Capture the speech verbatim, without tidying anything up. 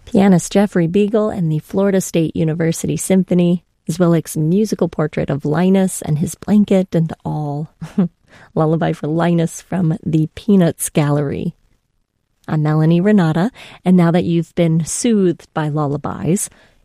Pianist Jeffrey Beagle and the Florida State University Symphony, Zwilic's musical portrait of Linus and his blanket and all. Lullaby for Linus from the Peanuts Gallery. I'm Melanie Renata, and now that you've been soothed by lullabies,